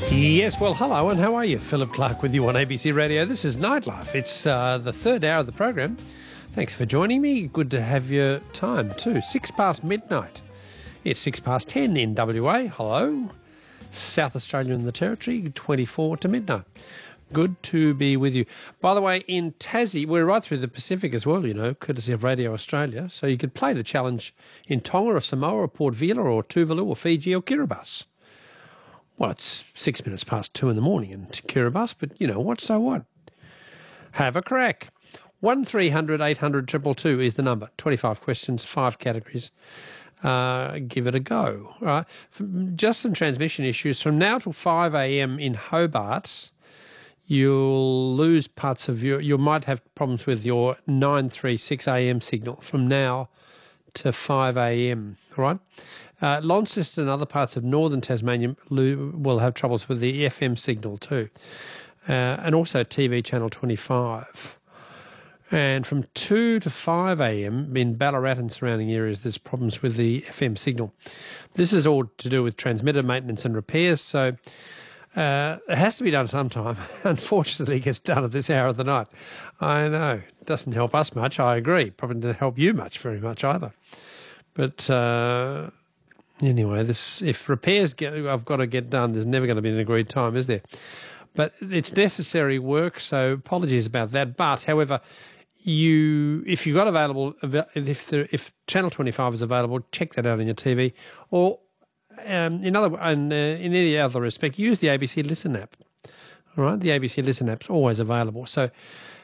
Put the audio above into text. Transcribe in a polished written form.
Yes, well, hello, and how are you? Philip Clark with you on ABC Radio. This is Nightlife. It's the third hour of the program. Thanks for joining me. Good to have your time too. 6 past midnight. It's 6 past 10 in WA. Hello. South Australia and the Territory, 24 to midnight. Good to be with you. By the way, in Tassie, we're right through the Pacific as well, you know, courtesy of Radio Australia. So you could play the challenge in Tonga or Samoa or Port Vila or Tuvalu or Fiji or Kiribati. Well, it's 6 minutes past 2 in the morning in Kiribati, but you know what, so what? Have a crack. 1300 800 222 is the number. 25 questions, 5 categories. Give it a go. All right. Just some transmission issues. From now till 5 a.m. in Hobart, you'll lose parts of you might have problems with your 936 a.m. signal from now to 5 a.m. All right. Launceston and other parts of northern Tasmania will have troubles with the FM signal too. And also TV channel 25. And from 2 to 5 a.m. in Ballarat and surrounding areas, there's problems with the FM signal. This is all to do with transmitter maintenance and repairs, so it has to be done sometime. Unfortunately, it gets done at this hour of the night. I know. It doesn't help us much, I agree. Probably doesn't help you very much either. But anyway, if repairs I've got to get done, there's never going to be an agreed time, is there? But it's necessary work, so apologies about that. But, however, if you've got available, if Channel 25 is available, check that out on your TV. Or in any other respect, use the ABC Listen app. All right, the ABC Listen app's always available. So